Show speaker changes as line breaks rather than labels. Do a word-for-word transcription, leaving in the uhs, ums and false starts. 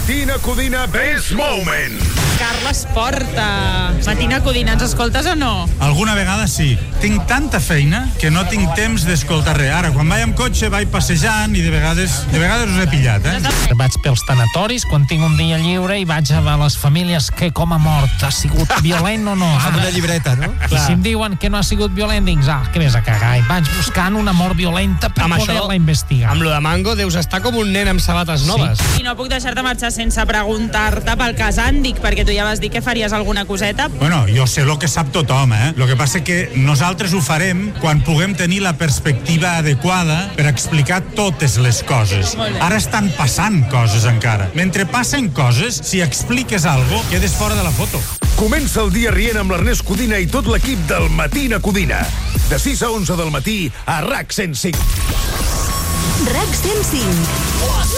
Matina Codina Best Moment.
Carles Porta. Matina Codina, ens escoltes o no?
Alguna vegada sí. Tinc tanta feina que no tinc temps d'escoltar res. Ara, quan vaig amb cotxe, vaig passejant i de vegades, de vegades us he pillat, eh?
Vaig pels tanatoris quan tinc un dia lliure i vaig a les famílies que com ha mort, ha sigut violent o no.
Amb una llibreta, no?
I si em diuen que no ha sigut violent, dic, ah, que vés a cagar. I vaig buscant una mort violenta per
Amb
poder-la
això,
investigar.
Amb lo de Mango deus estar com un nen amb sabates noves.
I no puc deixar-te marxar sense preguntar-te pel cas Àndic, perquè tu ja vas dir que faries alguna coseta.
Bueno, jo sé el que sap tothom, eh? El que passa que nosaltres ho farem quan puguem tenir la perspectiva adequada per explicar totes les coses. Ara estan passant coses encara. Mentre passen coses, si expliques algo, quedes fora de la foto.
Comença el dia rient amb l'Ernest Codina i tot l'equip del Matina Codina. De sis a onze del matí a RAC cent cinc.
RAC cent cinc.